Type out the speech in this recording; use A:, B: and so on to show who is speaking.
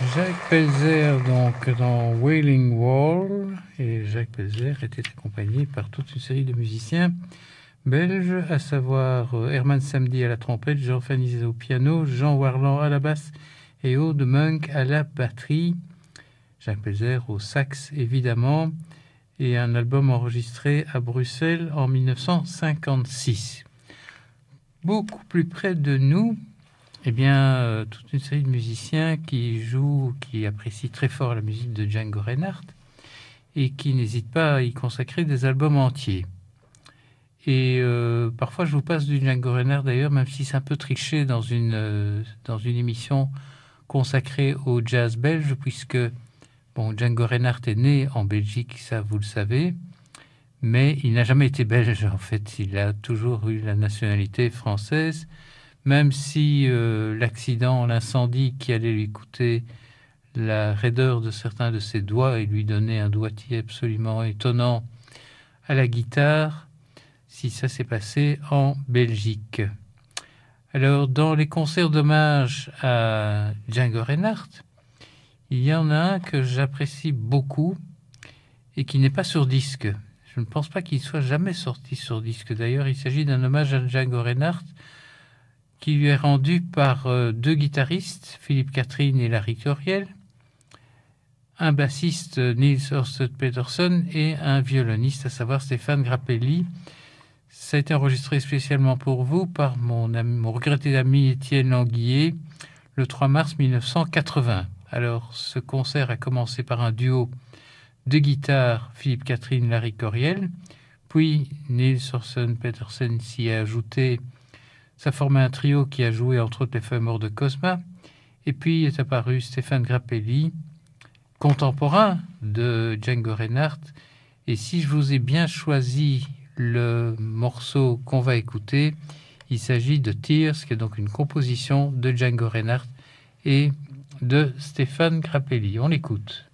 A: Jacques Pelzer, donc, dans Wailing Wall, et Jacques Pelzer était accompagné par toute une série de musiciens belges, à savoir Herman Samedi à la trompette, Jean Fanizet au piano, Jean Warland à la basse et Aude Munk à la batterie. Jacques Pelzer au sax, évidemment, et un album enregistré à Bruxelles en 1956. Beaucoup plus près de nous, eh bien, toute une série de musiciens qui jouent, qui apprécient très fort la musique de Django Reinhardt et qui n'hésitent pas à y consacrer des albums entiers. Et parfois, je vous passe du Django Reinhardt, d'ailleurs, même si c'est un peu triché dans une émission consacrée au jazz belge, puisque bon, Django Reinhardt est né en Belgique, ça vous le savez, mais il n'a jamais été belge, en fait. Il a toujours eu la nationalité française, même si l'accident, l'incendie qui allait lui coûter la raideur de certains de ses doigts et lui donner un doigtier absolument étonnant à la guitare, si ça s'est passé en Belgique. Alors, dans les concerts d'hommage à Django Reinhardt, il y en a un que j'apprécie beaucoup et qui n'est pas sur disque. Je ne pense pas qu'il soit jamais sorti sur disque. D'ailleurs, il s'agit d'un hommage à Django Reinhardt qui lui est rendu par deux guitaristes, Philippe Catherine et Larry Coryell, un bassiste, Niels Ørsted Petersen, et un violoniste, à savoir Stéphane Grappelli. Ça a été enregistré spécialement pour vous par mon regretté ami Étienne Languillet le 3 mars 1980. Alors, ce concert a commencé par un duo de guitare, Philippe Catherine, Larry Coryell, puis Niels Ørsted Petersen s'y a ajouté. Ça formait un trio qui a joué entre autres les Feuilles mortes de Cosma. Et puis est apparu Stéphane Grappelli, contemporain de Django Reinhardt. Et si je vous ai bien choisi le morceau qu'on va écouter, il s'agit de Tears, qui est donc une composition de Django Reinhardt et de Stéphane Grappelli. On l'écoute.